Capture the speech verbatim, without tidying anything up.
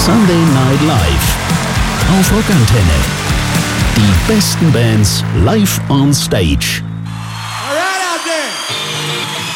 Sunday Night Live auf Rockantenne. Die besten Bands live on stage.